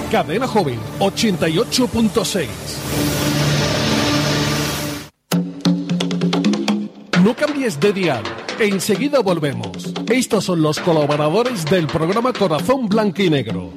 Cadena Joven 88.6. No cambies de dial. Enseguida volvemos. Estos son los colaboradores del programa Corazón Blanquinegro.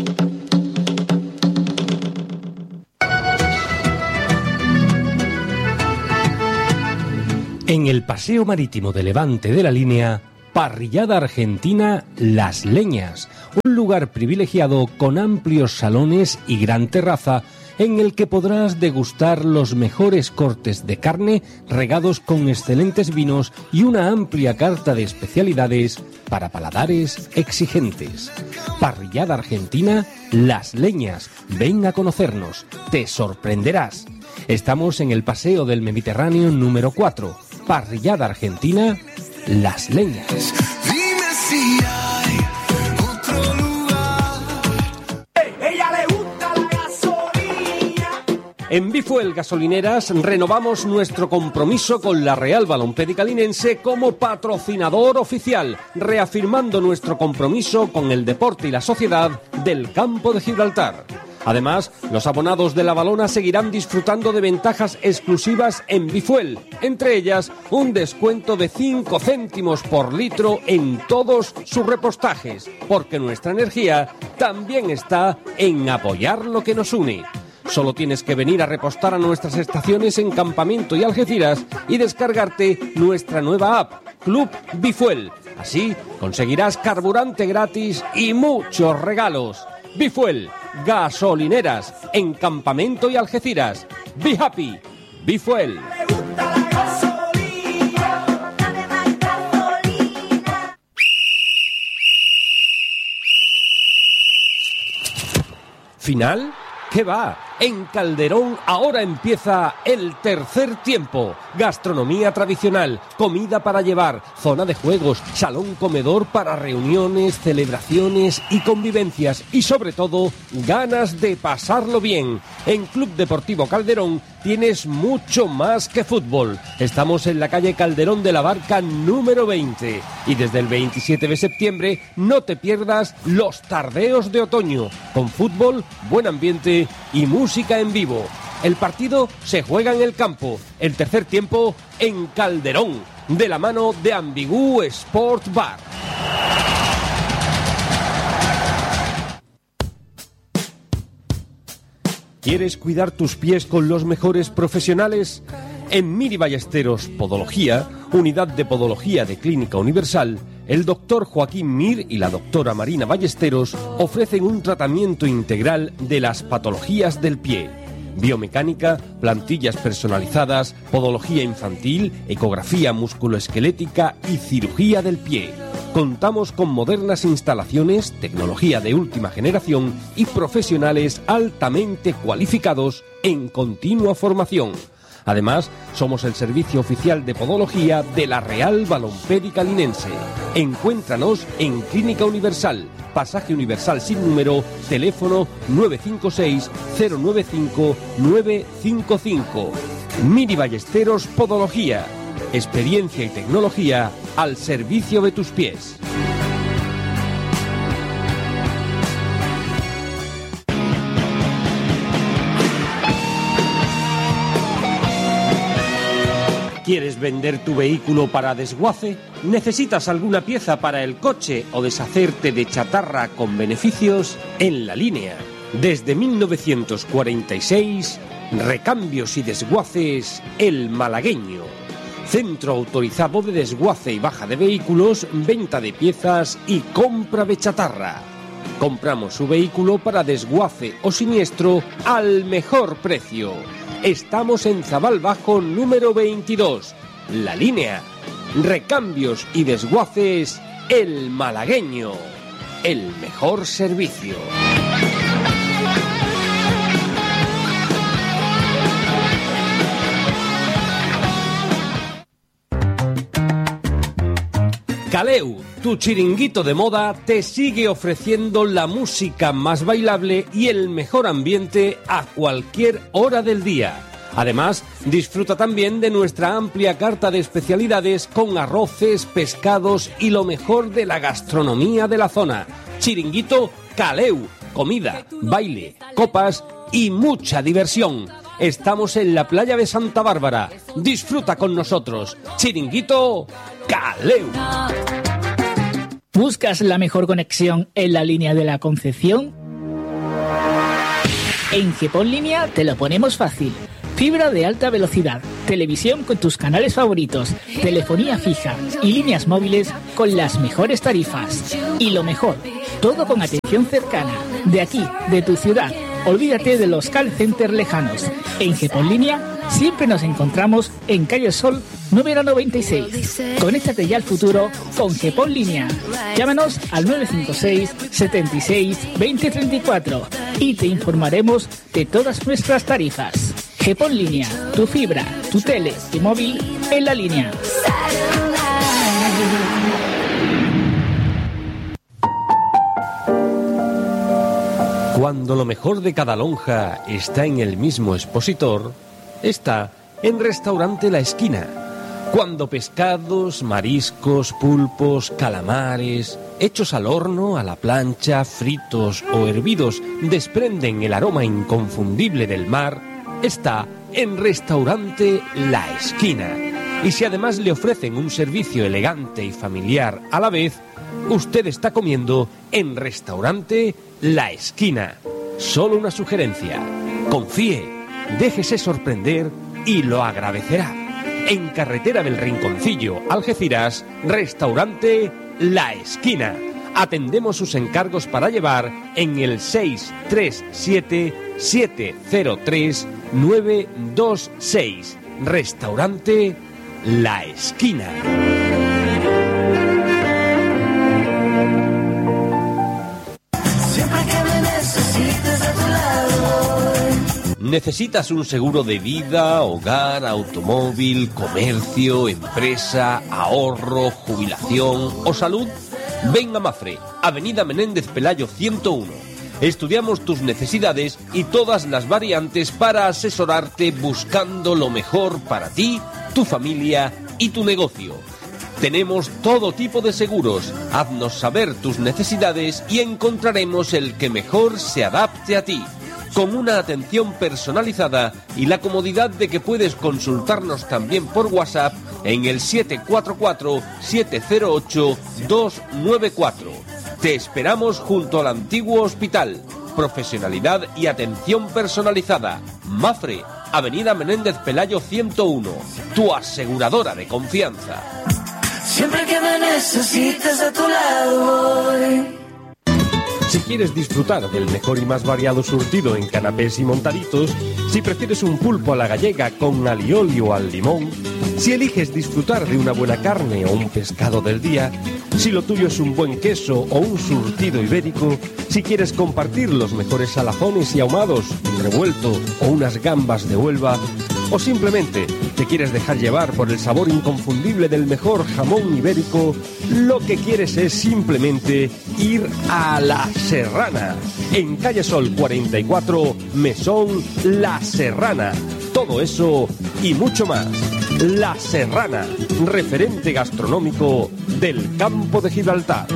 En el paseo marítimo de Levante de la Línea, parrillada argentina Las Leñas, un lugar privilegiado con amplios salones y gran terraza en el que podrás degustar los mejores cortes de carne regados con excelentes vinos y una amplia carta de especialidades para paladares exigentes. Parrillada argentina Las Leñas, ven a conocernos, te sorprenderás. Estamos en el Paseo del Mediterráneo número 4, parrillada argentina Las Leñas. Dime si hay otro lugar. Ella le gusta la gasolina. En Bifuel Gasolineras renovamos nuestro compromiso con la Real Balompédica Linense como patrocinador oficial, reafirmando nuestro compromiso con el deporte y la sociedad del Campo de Gibraltar. Además, los abonados de La Valona seguirán disfrutando de ventajas exclusivas en Bifuel, entre ellas un descuento de 5 céntimos por litro en todos sus repostajes, porque nuestra energía también está en apoyar lo que nos une. Solo tienes que venir a repostar a nuestras estaciones en Campamento y Algeciras y descargarte nuestra nueva app, Club Bifuel. Así conseguirás carburante gratis y muchos regalos. Bifuel, gasolineras en Campamento y Algeciras. Be happy, Bifuel. ¿Final? ¿Qué va? En Calderón ahora empieza el tercer tiempo. Gastronomía tradicional, comida para llevar, zona de juegos, salón comedor para reuniones, celebraciones y convivencias. Y sobre todo, ganas de pasarlo bien. En Club Deportivo Calderón tienes mucho más que fútbol. Estamos en la calle Calderón de la Barca número 20. Y desde el 27 de septiembre no te pierdas los tardeos de otoño. Con fútbol, buen ambiente y música en vivo. El partido se juega en el campo, el tercer tiempo en Calderón, de la mano de Ambigú Sport Bar. ¿Quieres cuidar tus pies con los mejores profesionales? En Miri Ballesteros Podología, unidad de podología de Clínica Universal, el doctor Joaquín Mir y la doctora Marina Ballesteros ofrecen un tratamiento integral de las patologías del pie. Biomecánica, plantillas personalizadas, podología infantil, ecografía musculoesquelética y cirugía del pie. Contamos con modernas instalaciones, tecnología de última generación y profesionales altamente cualificados en continua formación. Además, somos el servicio oficial de podología de la Real Balompédica Linense. Encuéntranos en Clínica Universal, Pasaje Universal sin número, teléfono 956 095 955. Miri Ballesteros Podología. Experiencia y tecnología al servicio de tus pies. ¿Quieres vender tu vehículo para desguace? ¿Necesitas alguna pieza para el coche o deshacerte de chatarra con beneficios? En La Línea. Desde 1946, recambios y desguaces El Malagueño. Centro autorizado de desguace y baja de vehículos, venta de piezas y compra de chatarra. Compramos su vehículo para desguace o siniestro al mejor precio. Estamos en Zabal Bajo número 22. La Línea. Recambios y desguaces El Malagueño. El mejor servicio. Caleu, tu chiringuito de moda, te sigue ofreciendo la música más bailable y el mejor ambiente a cualquier hora del día. Además, disfruta también de nuestra amplia carta de especialidades con arroces, pescados y lo mejor de la gastronomía de la zona. Chiringuito Caleu, comida, baile, copas y mucha diversión. Estamos en la playa de Santa Bárbara. Disfruta con nosotros. Chiringuito Caleu. ¿Buscas la mejor conexión en la línea de la Concepción? En GPON Línea te lo ponemos fácil. Fibra de alta velocidad, televisión con tus canales favoritos, telefonía fija y líneas móviles con las mejores tarifas. Y lo mejor, todo con atención cercana, de aquí, de tu ciudad. Olvídate de los call centers lejanos. En GPON Línea siempre nos encontramos en Calle Sol número 96. Conéctate ya al futuro con GPON Línea. Llámanos al 956 76 20 34 y te informaremos de todas nuestras tarifas. GPON Línea, tu fibra, tu tele y móvil en la línea. Cuando lo mejor de cada lonja está en el mismo expositor, está en Restaurante La Esquina. Cuando pescados, mariscos, pulpos, calamares, hechos al horno, a la plancha, fritos o hervidos, desprenden el aroma inconfundible del mar, está en Restaurante La Esquina. Y si además le ofrecen un servicio elegante y familiar a la vez, usted está comiendo en Restaurante La Esquina. Solo una sugerencia: confíe, déjese sorprender y lo agradecerá. En Carretera del Rinconcillo, Algeciras, Restaurante La Esquina. Atendemos sus encargos para llevar en el 637-703-926. Restaurante La Esquina. ¿Necesitas un seguro de vida, hogar, automóvil, comercio, empresa, ahorro, jubilación o salud? Ven a Mafre, Avenida Menéndez Pelayo 101. Estudiamos tus necesidades y todas las variantes para asesorarte buscando lo mejor para ti, tu familia y tu negocio. Tenemos todo tipo de seguros. Haznos saber tus necesidades y encontraremos el que mejor se adapte a ti, con una atención personalizada y la comodidad de que puedes consultarnos también por WhatsApp en el 744-708-294. Te esperamos junto al antiguo hospital. Profesionalidad y atención personalizada. Mafre, Avenida Menéndez Pelayo 101. Tu aseguradora de confianza. Siempre que me necesites a tu lado voy. Si quieres disfrutar del mejor y más variado surtido en canapés y montaditos, si prefieres un pulpo a la gallega con alioli o al limón, si eliges disfrutar de una buena carne o un pescado del día, si lo tuyo es un buen queso o un surtido ibérico, si quieres compartir los mejores salazones y ahumados, un revuelto o unas gambas de Huelva, o simplemente te quieres dejar llevar por el sabor inconfundible del mejor jamón ibérico, lo que quieres es simplemente ir a La Serrana, en Calle Sol 44, Mesón La Serrana. Todo eso y mucho más. La Serrana, referente gastronómico del campo de Gibraltar.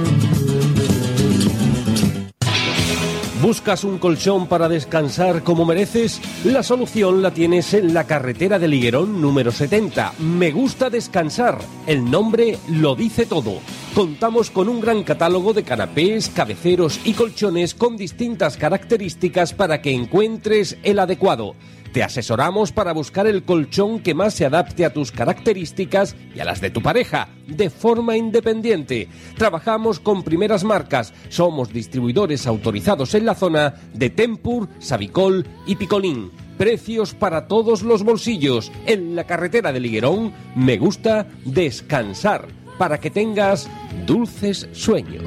¿Buscas un colchón para descansar como mereces? La solución la tienes en la carretera de Liguerón número 70. Me gusta descansar. El nombre lo dice todo. Contamos con un gran catálogo de canapés, cabeceros y colchones con distintas características para que encuentres el adecuado. Te asesoramos para buscar el colchón que más se adapte a tus características y a las de tu pareja, de forma independiente. Trabajamos con primeras marcas. Somos distribuidores autorizados en la zona de Tempur, Savicol y Picolín. Precios para todos los bolsillos. En la carretera de Liguerón, me gusta descansar para que tengas dulces sueños.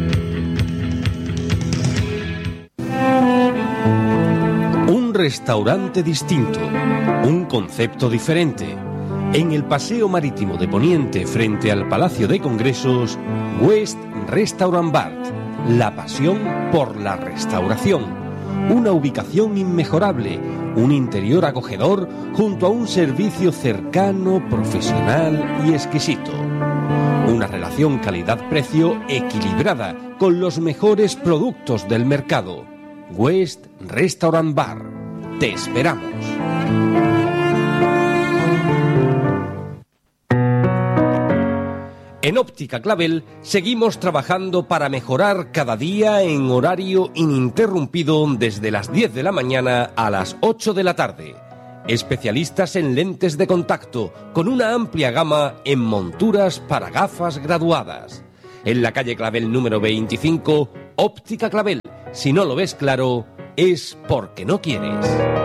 Un restaurante distinto, un concepto diferente. En el Paseo Marítimo de Poniente, frente al Palacio de Congresos, West Restaurant Bar, la pasión por la restauración. Una ubicación inmejorable, un interior acogedor junto a un servicio cercano, profesional y exquisito. Una relación calidad-precio equilibrada con los mejores productos del mercado. West Restaurant Bar. Te esperamos. En Óptica Clavel seguimos trabajando para mejorar cada día en horario ininterrumpido desde las 10 de la mañana a las 8 de la tarde. Especialistas en lentes de contacto con una amplia gama en monturas para gafas graduadas. En la calle Clavel número 25, Óptica Clavel. Si no lo ves claro, es porque no quieres.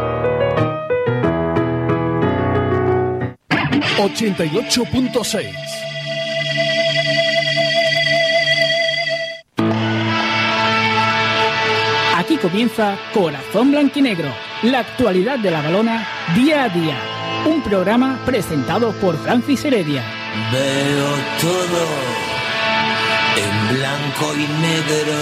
88.6. Aquí comienza Corazón Blanquinegro, la actualidad de la balona día a día. Un programa presentado por Francis Heredia. Veo todo en blanco y negro.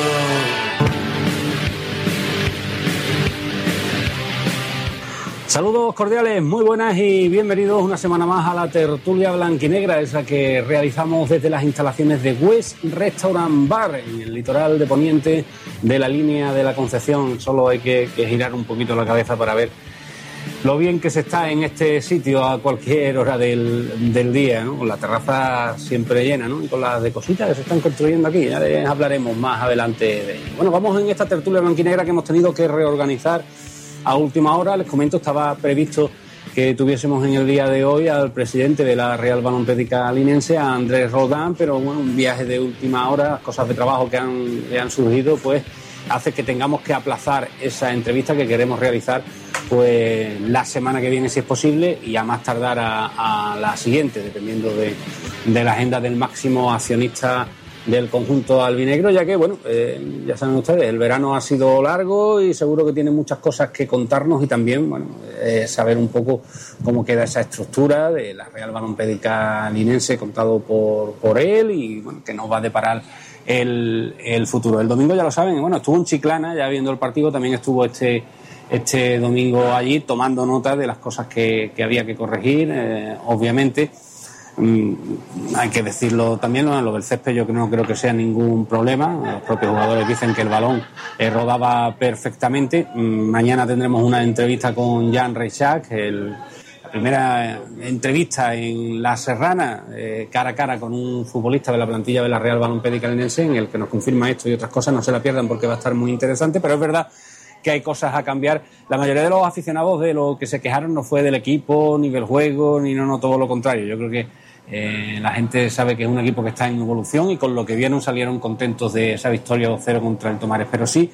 Saludos cordiales, muy buenas y bienvenidos una semana más a la tertulia blanquinegra, esa que realizamos desde las instalaciones de West Restaurant Bar, en el litoral de Poniente de la línea de la Concepción. Solo hay que girar un poquito la cabeza para ver lo bien que se está en este sitio a cualquier hora del día, ¿no? Con la terraza siempre llena, ¿no? Y con las de cositas que se están construyendo aquí, ya les hablaremos más adelante de ello. Bueno, vamos en esta tertulia blanquinegra que hemos tenido que reorganizar a última hora. Les comento, estaba previsto que tuviésemos en el día de hoy al presidente de la Real Balompédica Linense, a Andrés Roldán, pero bueno, un viaje de última hora, cosas de trabajo que le han surgido, pues hace que tengamos que aplazar esa entrevista que queremos realizar pues la semana que viene, si es posible, y a más tardar a la siguiente, dependiendo de la agenda del máximo accionista del conjunto albinegro, ya que, bueno, ya saben ustedes, el verano ha sido largo y seguro que tiene muchas cosas que contarnos y también, bueno, saber un poco cómo queda esa estructura de la Real Balompédica Linense contado por él y, bueno, que nos va a deparar el futuro. El domingo, ya lo saben, bueno, estuvo en Chiclana ya viendo el partido, también estuvo este domingo allí tomando nota de las cosas que había que corregir, obviamente. Hay que decirlo también, lo del césped yo no creo que sea ningún problema. Los propios jugadores dicen que el balón rodaba perfectamente. Mañana tendremos una entrevista con Jan Reixac, la primera entrevista en La Serrana, cara a cara con un futbolista de la plantilla de la Real Balompédica Linense, en el que nos confirma esto y otras cosas. No se la pierdan porque va a estar muy interesante, pero es verdad que hay cosas a cambiar. La mayoría de los aficionados de lo que se quejaron no fue del equipo, ni del juego, ni no, todo lo contrario. Yo creo que la gente sabe que es un equipo que está en evolución y con lo que vieron salieron contentos de esa victoria 2-0 contra el Tomares, pero sí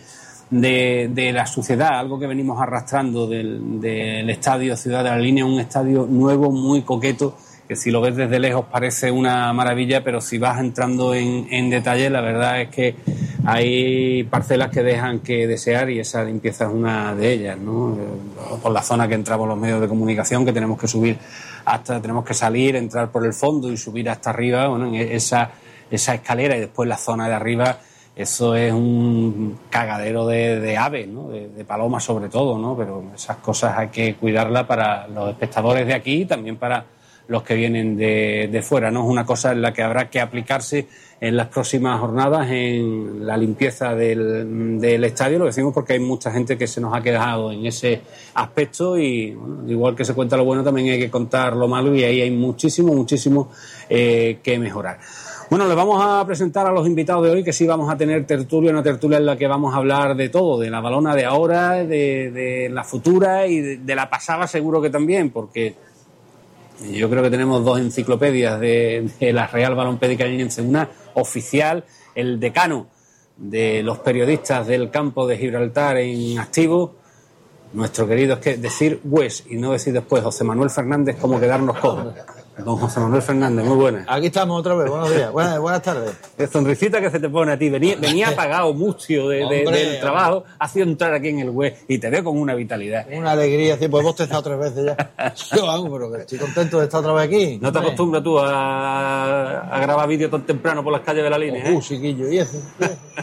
de la suciedad, algo que venimos arrastrando del estadio Ciudad de la Línea, un estadio nuevo, muy coqueto, que si lo ves desde lejos parece una maravilla, pero si vas entrando en detalle, la verdad es que hay parcelas que dejan que desear y esa limpieza es una de ellas, ¿no? Por la zona que entramos los medios de comunicación, que tenemos que subir tenemos que salir, entrar por el fondo y subir hasta arriba, bueno, en esa escalera y después la zona de arriba, eso es un cagadero de aves, ¿no? De palomas sobre todo, ¿no? Pero esas cosas hay que cuidarlas para los espectadores de aquí y también para los que vienen de fuera, ¿no? Es una cosa en la que habrá que aplicarse en las próximas jornadas en la limpieza del estadio. Lo decimos porque hay mucha gente que se nos ha quedado en ese aspecto y, bueno, igual que se cuenta lo bueno, también hay que contar lo malo y ahí hay muchísimo que mejorar. Bueno, les vamos a presentar a los invitados de hoy, que sí vamos a tener una tertulia en la que vamos a hablar de todo, de la balona de ahora, de la futura y de la pasada seguro que también, porque yo creo que tenemos dos enciclopedias de la Real Balompédica Linense, una oficial, el decano de los periodistas del campo de Gibraltar en activo, nuestro querido, es que decir West y no decir después José Manuel Fernández, como quedarnos cojos. Don José Manuel Fernández, muy buenas. Aquí estamos otra vez, buenos días, buenas tardes. La sonrisita que se te pone a ti, venía apagado mucho del trabajo, ha sido entrar aquí en el web y te veo con una vitalidad. Una alegría, sí, pues vos te estás 3 veces ya. Yo vamos, pero que estoy contento de estar otra vez aquí. ¿No te acostumbras tú a grabar vídeos tan temprano por las calles de la línea? Chiquillo, y eso.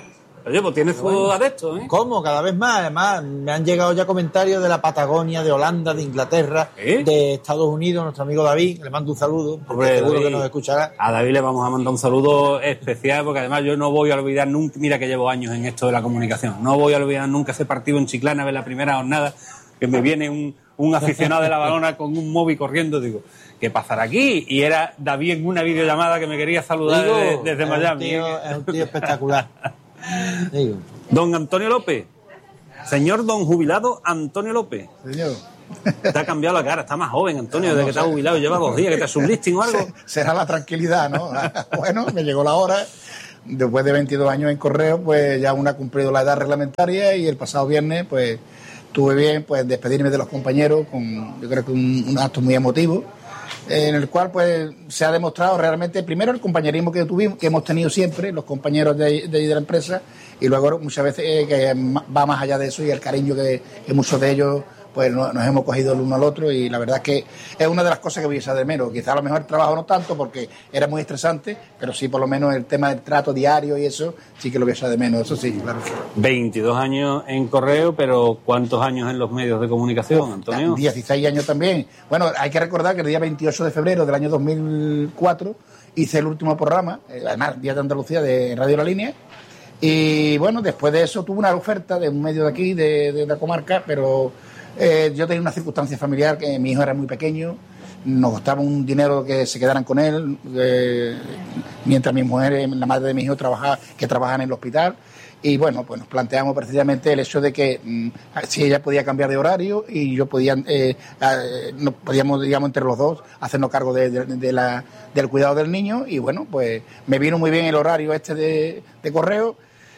Oye, pues tiene su adepto, ¿eh? ¿Cómo? Cada vez más. Además, me han llegado ya comentarios de la Patagonia, de Holanda, de Inglaterra, de Estados Unidos, nuestro amigo David, le mando un saludo, porque Hombre, seguro David, que nos escuchará. A David le vamos a mandar un saludo especial, porque además yo no voy a olvidar nunca, mira que llevo años en esto de la comunicación, no voy a olvidar nunca ese partido en Chiclana de la primera jornada, que me viene un aficionado de la Balona con un móvil corriendo, digo, ¿qué pasará aquí? Y era David en una videollamada que me quería saludar desde Miami. Es un tío espectacular. Digo. Don Antonio López, señor don jubilado Antonio López. Señor. Te ha cambiado la cara, está más joven, Antonio, desde que te has jubilado, lleva 2 días, que te has un listing o algo. Será la tranquilidad, ¿no? Bueno, me llegó la hora. Después de 22 años en correo, pues ya uno ha cumplido la edad reglamentaria y el pasado viernes, pues tuve bien pues despedirme de los compañeros con, yo creo que un acto muy emotivo, en el cual pues se ha demostrado realmente primero el compañerismo que tuvimos, que hemos tenido siempre los compañeros de la empresa, y luego muchas veces que va más allá de eso, y el cariño que muchos de ellos pues nos hemos cogido el uno al otro, y la verdad es que es una de las cosas que voy a echar de menos. Quizá a lo mejor el trabajo no tanto porque era muy estresante, pero sí por lo menos el tema del trato diario y eso sí que lo voy a echar de menos, eso sí, claro. 22 años en correo, pero ¿cuántos años en los medios de comunicación, Antonio? 16 años también. Bueno, hay que recordar que el día 28 de febrero del año 2004 hice el último programa, además Día de Andalucía de Radio La Línea, y bueno, después de eso tuve una oferta de un medio de aquí, de la comarca, pero yo tenía una circunstancia familiar, que mi hijo era muy pequeño, nos costaba un dinero que se quedaran con él, mientras mi mujer, la madre de mi hijo, trabajaban en el hospital, y bueno, pues nos planteamos precisamente el hecho de que si ella podía cambiar de horario y yo podía, nos podíamos, digamos, entre los dos hacernos cargo del cuidado del niño, y bueno, pues me vino muy bien el horario este de correo.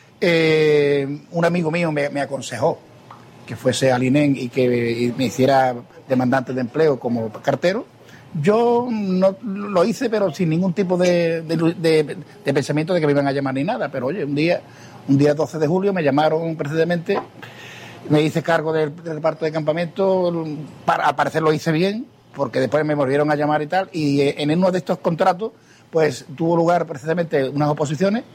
Un amigo mío me aconsejó que fuese al INEM y que me hiciera demandante de empleo como cartero. Yo no lo hice, pero sin ningún tipo de pensamiento de que me iban a llamar ni nada. Pero oye, un día 12 de julio me llamaron precisamente, me hice cargo del reparto de campamento, al parecer lo hice bien, porque después me volvieron a llamar y tal, y en uno de estos contratos pues tuvo lugar precisamente unas oposiciones.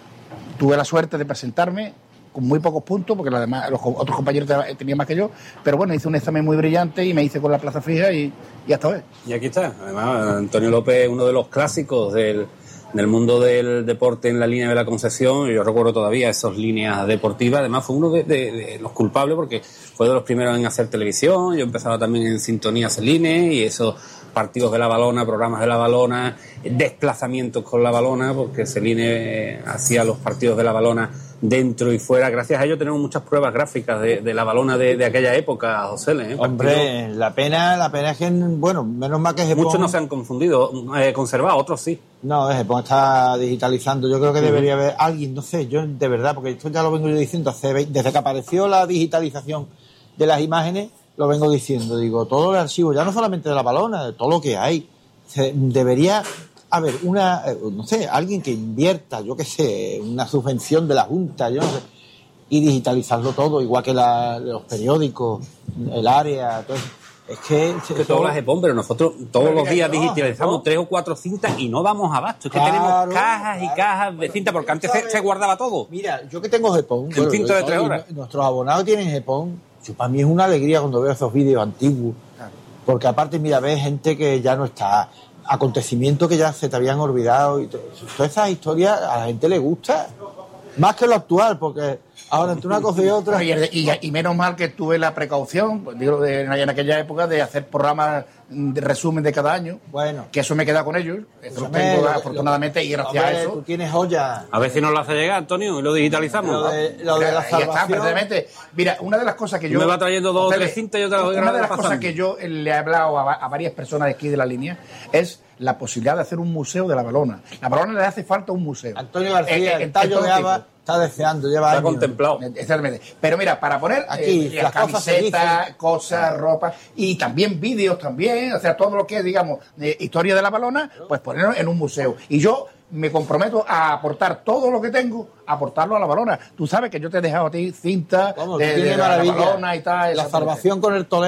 Tuve la suerte de presentarme con muy pocos puntos, porque los otros compañeros tenían más que yo, pero bueno, hice un examen muy brillante y me hice con la plaza fija y hasta hoy. Y aquí está, además Antonio López es uno de los clásicos del mundo del deporte en la línea de la Concesión. Yo recuerdo todavía esas líneas deportivas, además fue uno de los culpables, porque fue de los primeros en hacer televisión. Yo empezaba también en Sintonía Celine, y esos partidos de la Balona, programas de la Balona, desplazamientos con la Balona, porque Celine hacía los partidos de la Balona dentro y fuera. Gracias a ello tenemos muchas pruebas gráficas de la Balona de aquella época, José. Hombre, la pena es que, bueno, menos mal que Japón... Muchos no se han conservado, otros sí. No, Japón está digitalizando. Yo creo que debería haber alguien, no sé, yo de verdad, porque esto ya lo vengo yo diciendo desde que apareció la digitalización de las imágenes, lo vengo diciendo, digo, todo el archivo, ya no solamente de la Balona, de todo lo que hay, debería haber no sé, alguien que invierta, yo qué sé, una subvención de la Junta, yo no sé, y digitalizarlo todo, igual que los periódicos, el área, todo eso. Es que todo la Japón, pero nosotros todos los días digitalizamos 3 o 4 cintas y no damos abasto. Es que tenemos cajas y cajas de cinta, porque antes se guardaba todo. Mira, yo que tengo Japón, el tinto de 3 horas. Nuestros abonados tienen Japón. Para mí es una alegría cuando veo esos vídeos antiguos, porque aparte, mira, ves gente que ya no está, acontecimientos que ya se te habían olvidado, y todas esas historias a la gente le gusta, más que lo actual, porque ahora entre una cosa y otra... Y menos mal que tuve la precaución, pues, digo, en aquella época, de hacer programas de resumen de cada año. Bueno. Que eso me queda con ellos. Eso lo tengo, afortunadamente, y gracias a eso. Tú tienes joya. A ver si nos lo hace llegar, Antonio, y lo digitalizamos. Lo de la salvación. Precisamente. Mira, una de las cosas que yo... Me va trayendo 2 o 3 cintas y yo te las voy Una de las cosas que yo le he hablado a varias personas de aquí de la línea es la posibilidad de hacer un museo de la Balona. La Balona le hace falta un museo. Antonio García, el tallo de Ava, está deseando, lleva años. Está contemplado. Exactamente. Pero mira, para poner aquí las camisetas, cosas, ropa, y también vídeos también, o sea, todo lo que es, digamos, historia de la Balona, pues ponerlo en un museo. Y yo me comprometo a aportar todo lo que tengo, a aportarlo a la Balona. Tú sabes que yo te he dejado a ti cinta de la Balona y tal. La salvación con el Toledo.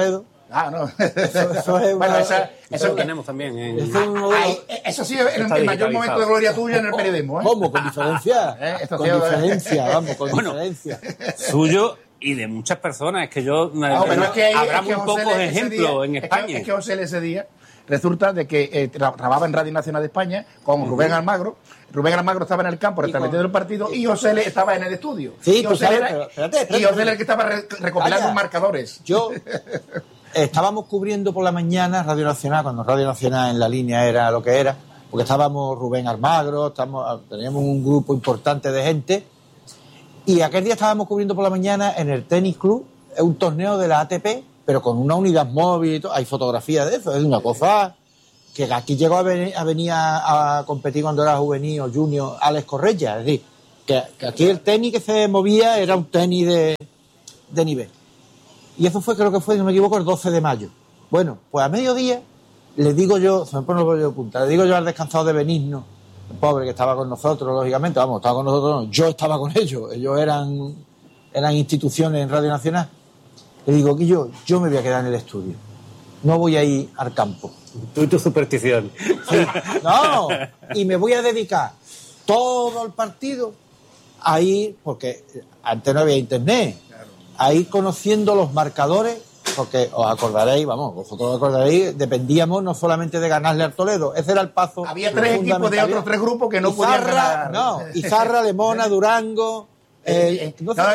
No. Eso es Bueno, una- eso lo tenemos también. Eso sí es el mayor momento de gloria tuya en el periodismo, ¿eh? ¿Cómo? Con diferencia. Esto Con sí, diferencia, vamos, con Bueno. diferencia. Suyo y de muchas personas. Es que yo... Pero es que ahí- habrá es que muy José pocos ese ejemplos día- en España. Es que José ese día resulta de que trabajaba en Radio Nacional de España con Rubén Almagro. Rubén Almagro estaba en el campo retransmitiendo el partido y José estaba en el estudio. Sí, y tú José sabes, era- pero espérate. y José era el que estaba recopilando Calla. marcadores. Yo estábamos cubriendo por la mañana Radio Nacional, cuando Radio Nacional en la línea era lo que era, porque estábamos Rubén Almagro, teníamos un grupo importante de gente, y aquel día estábamos cubriendo por la mañana en el Tenis Club, un torneo de la ATP, pero con una unidad móvil y todo. Hay fotografías de eso, es una cosa que aquí llegó a venir a competir cuando era juvenil o junior Alex Correia, es decir, que aquí el tenis que se movía era un tenis de nivel. Y eso fue, creo que fue, si no me equivoco, el 12 de mayo. Bueno, pues a mediodía le digo yo, se me pone el bollo de punta, le digo yo al descansado de Benigno, el pobre que estaba con nosotros, lógicamente, vamos, estaba con nosotros, no, yo estaba con ellos eran instituciones en Radio Nacional. Le digo, Guillo, yo me voy a quedar en el estudio, no voy a ir al campo. Tú y tu superstición. No, y me voy a dedicar todo el partido a ir, porque antes no había internet, a ir conociendo los marcadores, porque os acordaréis, vamos, vosotros os acordaréis, dependíamos no solamente de ganarle al Toledo, ese era el paso. Había tres equipos de fundamental. otros tres grupos que no podían ganar. No, Izarra, Lemona, Durango, no sé,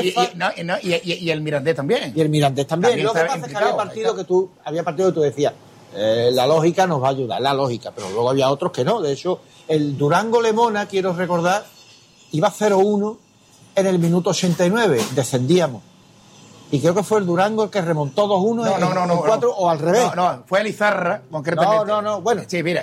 y el Mirandés también. y el Mirandés también. También Lo que estaba pasa es que implicado, había partidos que tú decías, la lógica nos va a ayudar, la lógica, pero luego había otros que no. De hecho, el Durango-Lemona, quiero recordar, iba 0-1 en el minuto 89, descendíamos. Y creo que fue el Durango el que remontó 2-1 en 4 o al revés. No, fue el Izarra, concretamente. No, bueno. Sí, mira,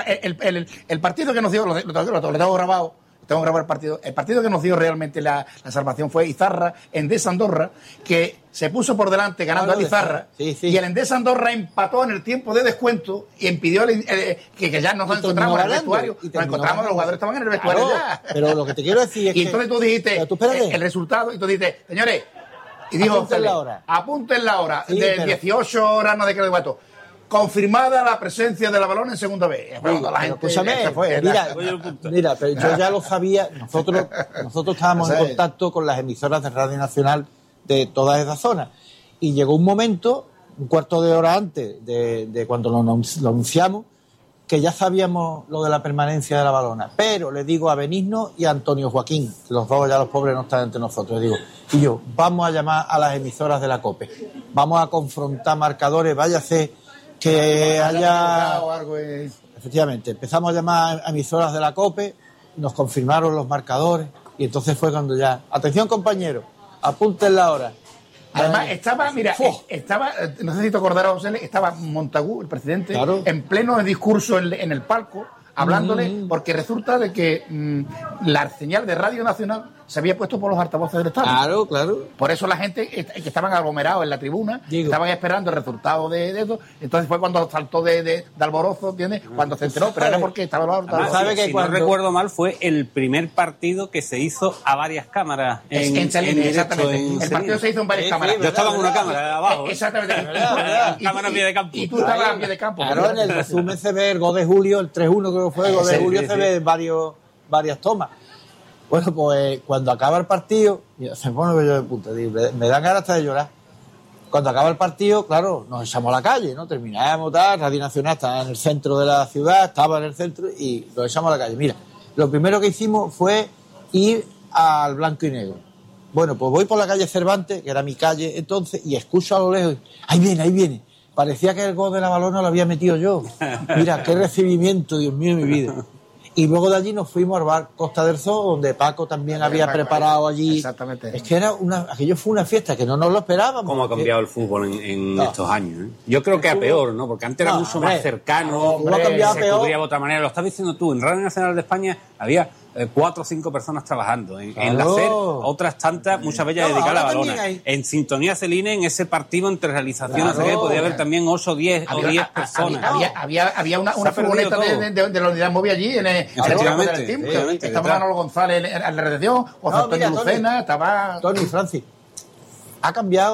el partido que nos dio, lo tengo grabado. Tengo que grabar el partido. El partido que nos dio realmente la salvación fue Izarra, Endesa Andorra, que se puso por delante ganando al Izarra. Sí. Y el Endesa Andorra empató en el tiempo de descuento y impidió que ya nos encontramos en el vestuario. Nos encontramos, los jugadores estaban en el vestuario ya. Pero lo que te quiero decir es y entonces tú dijiste pero tú espérate. el resultado y tú dijiste, señores, y dijo, Apunten la hora. Apunten la hora Sí, de pero- 18 horas, no de qué de cuánto. Confirmada la presencia de la balón en segunda vez. Bueno, la Pero gente, escúchame, esa fue, mira, pero yo ya lo sabía, nosotros estábamos en Sí. contacto con las emisoras de Radio Nacional de toda esa zona. Y llegó un momento, un cuarto de hora antes de cuando lo anunciamos, que ya sabíamos lo de la permanencia de la balona. Pero le digo a Benigno y a Antonio Joaquín, los dos ya los pobres no están entre nosotros, le digo, y yo, vamos a llamar a las emisoras de la COPE, vamos a confrontar marcadores, váyase que haya... o algo, Efectivamente, empezamos a llamar a emisoras de la COPE, nos confirmaron los marcadores y entonces fue cuando ya, atención compañeros, apunten la hora. Además, estaba, no sé si te acordarás, José, estaba Montagu, el presidente, Claro. en pleno discurso en el palco, hablándole, porque resulta de que la señal de Radio Nacional se había puesto por los altavoces del estadio. Claro. Por eso la gente que estaban aglomerados en la tribuna, estaban esperando el resultado de eso. Entonces fue cuando saltó de alborozo, ¿entiendes? Cuando se enteró, pero era porque estaba los altavoces. ¿Sabe que si cuando- no recuerdo mal, fue el primer partido que se hizo a varias cámaras. En Celini, directo exactamente. en El Celini. partido se hizo en varias Sí, cámaras. Yo estaba en una cámara de abajo. Exactamente. Cámara a pie de campo. Y tú estabas a pie de campo. Claro, en el resumen se ve el gol de Julio, el 3-1 creo que fue, el gol de Sí, Julio sí, se sí. ve en varias tomas. Bueno, pues cuando acaba el partido, se me pone el vello de punta, digo, me dan ganas hasta de llorar. Cuando acaba el partido, claro, nos echamos a la calle, ¿no? Terminamos, Radio Nacional estaba en el centro de la ciudad, estaba en el centro y nos echamos a la calle. Mira, lo primero que hicimos fue ir al blanco y negro. Bueno, pues voy por la calle Cervantes, que era mi calle entonces, y escucho a lo lejos, ahí viene. Parecía que el gol de la balona lo había metido yo. Mira, qué recibimiento, Dios mío, de mi vida. Y luego de allí nos fuimos al bar Costa del Sol, donde Paco también había preparado allí. Exactamente. Es que aquello fue una fiesta que no nos lo esperábamos. ¿Cómo ha cambiado el fútbol en No. estos años? ¿Eh? Yo creo que a peor, ¿no? Porque antes era No, mucho hombre. más cercano, ¿Cómo ha cambiado a se peor? cubría de otra manera. Lo estás diciendo tú, en Radio Nacional de España había 4 o 5 personas trabajando. En la Claro. SER, otras tantas, muchas veces No, dedicadas a la ahora balona. también hay. En Sintonía Celine, en ese partido entre realización, Claro. no sé qué, podía haber también 8 o 10 personas. Había una Se ha perdido furgoneta todo. de la unidad móvil allí en el Efectivamente, tiempo. efectivamente, Estaba detrás. Manolo González en la redacción, José No, Antonio mira, Lucena, estaba... Tony Francis, ha cambiado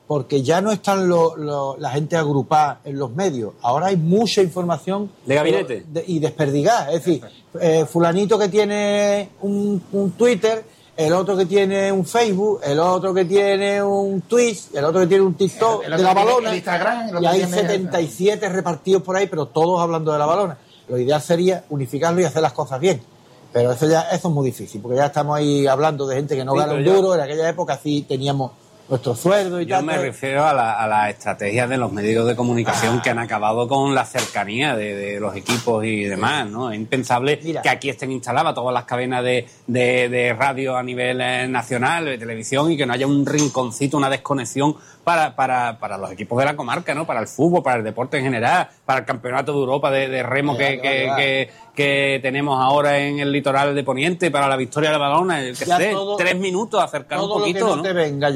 porque ya no están la gente agrupada en los medios. Ahora hay mucha información de gabinete y desperdigada. Es decir, fulanito que tiene un Twitter, el otro que tiene un Facebook, el otro que tiene un Twitch, el otro que tiene un TikTok de la balona, el Instagram, y hay 77 repartidos por ahí, pero todos hablando de la balona. Lo ideal sería unificarlo y hacer las cosas bien. Pero eso es muy difícil, porque ya estamos ahí hablando de gente que no gana un duro. En aquella época sí teníamos nuestro sueldo y tal. Yo me refiero a la estrategia de los medios de comunicación que han acabado con la cercanía de los equipos y demás, ¿no? Es impensable que aquí estén instaladas todas las cadenas de radio a nivel nacional, de televisión, y que no haya un rinconcito, una desconexión para los equipos de la comarca, ¿no? Para el fútbol, para el deporte en general, para el campeonato de Europa de remo que tenemos ahora en el litoral de Poniente, para la Victoria de la Balona, 3 minutos, acercar un poquito, todo lo que ¿no? te venga